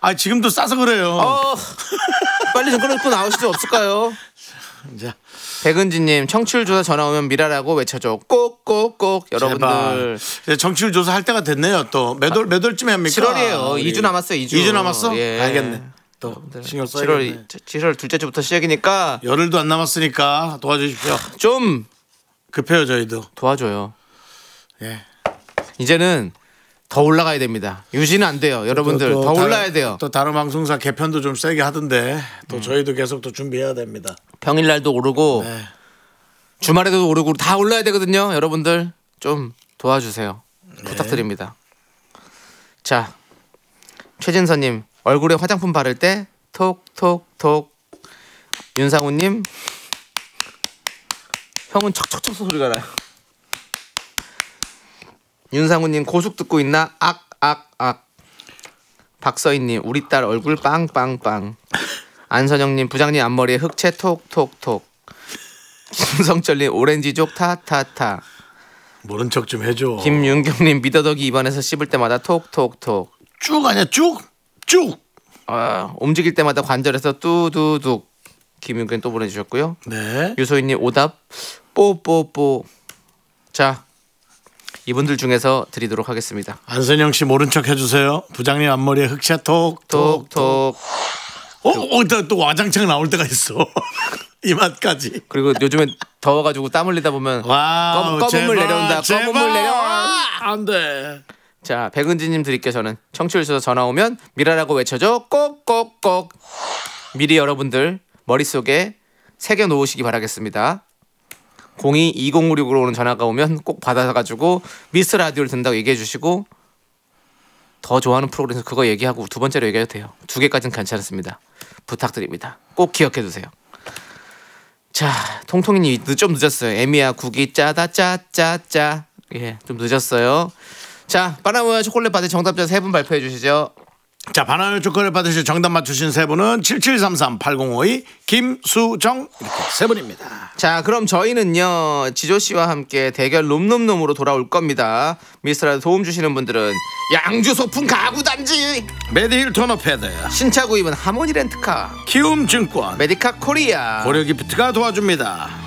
아 지금도 싸서 그래요. 빨리 좀 끊고 나오실 수 없을까요? 자, 백은지님 청취율 조사 전화 오면 미라라고 외쳐줘. 꼭꼭꼭 여러분들. 제발. 정치율 조사 할 때가 됐네요. 또 몇 월쯤에 합니까? 7월이에요. 2주 남았어요. 2주 남았어? 예. 알겠네. 또 신경 써야겠네. 7월 둘째 주부터 시작이니까 열흘도 안 남았으니까 도와주십시오. 좀 급해요 저희도. 도와줘요. 예. 이제는 더 올라가야 됩니다. 유지는 안 돼요. 여러분들 더 올라야 돼요. 또 다른 방송사 개편도 좀 세게 하던데 또 저희도 계속 또 준비해야 됩니다. 평일날도 오르고 네. 주말에도 오르고 다 올라야 되거든요. 여러분들 좀 도와주세요. 네. 부탁드립니다. 자, 최진서님 얼굴에 화장품 바를 때 톡톡톡. 윤상우님 형은 척척척 소리가 나요. 윤상우님 고속 듣고 있나? 악악악. 박서희님 우리 딸 얼굴 빵빵빵. 안선영님 부장님 앞머리에 흑채 톡톡톡. 김성철님 오렌지족 타타타. 모른 척 좀 해줘. 김윤경님 미더덕이 입안에서 씹을 때마다 톡톡톡. 쭉 아니야 쭉. 움직일 때마다 관절에서 뚜두둑. 김윤경 또 보내주셨고요. 네. 유소희님 오답 뽀뽀뽀. 자, 이분들 중에서 드리도록 하겠습니다. 안선영 씨 모른 척 해주세요. 부장님 앞머리에 흑채 톡톡톡. 또 와장창 나올 때가 있어. 이 맛까지. 그리고 요즘엔 더워가지고 땀 흘리다 보면 검은 물 내려온다. 검은 물 내려와. 안 돼. 자, 백은지님 드릴게요. 저는 청취율 조사 전화 오면 미라라고 외쳐줘. 꼭꼭꼭. 미리 여러분들 머릿속에 새겨 놓으시기 바라겠습니다. 022056으로 오는 전화가 오면 꼭 받아가지고 미스 라디오를 듣는다고 얘기해 주시고 더 좋아하는 프로그램에서 그거 얘기하고 두 번째로 얘기해도 돼요. 두 개까지는 괜찮습니다. 부탁드립니다. 꼭 기억해 두세요. 자, 통통이님 좀 늦었어요. 에미야 국이 짜다 짜짜짜. 예, 좀 늦었어요. 자, 바나나 초콜릿 받을 정답자 3분 발표해 주시죠. 자, 바나나 초콜릿 받으실 정답 맞추신 세 분은 7733-8052 김수정 이렇게 세 분입니다. 자, 그럼 저희는요 지조 씨와 함께 대결 놈놈놈으로 돌아올 겁니다. 미스터라도 도움 주시는 분들은 양주 소풍 가구 단지, 메디힐 토너 패드, 신차 구입은 하모니 렌트카, 키움증권, 메디카 코리아, 고려기프트가 도와줍니다.